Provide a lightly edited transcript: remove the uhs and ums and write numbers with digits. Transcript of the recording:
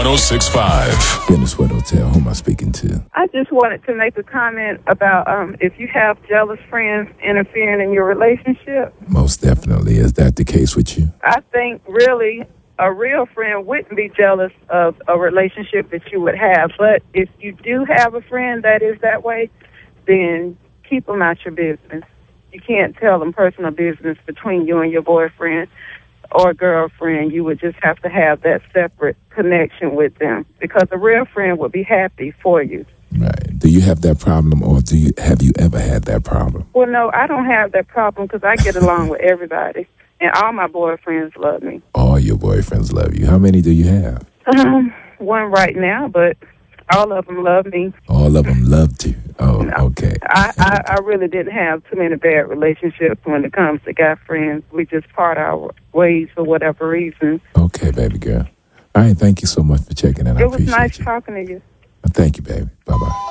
1065. Business Sweat Hotel. Who am I speaking to? I just wanted to make a comment about if you have jealous friends interfering in your relationship. Most definitely. Is that the case with you? I think really a real friend wouldn't be jealous of a relationship that you would have. But if you do have a friend that is that way, then keep them out your business. You can't tell them personal business between you and your boyfriend or girlfriend. You would just have to have that separate connection with them, because a real friend would be happy for you. Right. Do you have that problem, or have you ever had that problem? Well, no, I don't have that problem because I get along with everybody, and all my boyfriends love me. All your boyfriends love you. How many do you have? One right now, but all of them love me. All of them loved you. Oh, No. okay. I really didn't have too many bad relationships when it comes to guy friends. We just part our ways for whatever reason. Okay, baby girl. All right, thank you so much for checking in. I It was appreciate nice you. talking to you. Thank you, baby. Bye-bye.